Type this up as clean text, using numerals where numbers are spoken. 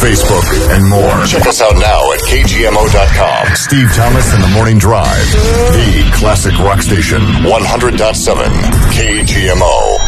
Facebook, and more. Check us out now at KGMO.com. Steve Thomas in the Morning Drive. The classic rock station. 100.7 KGMO.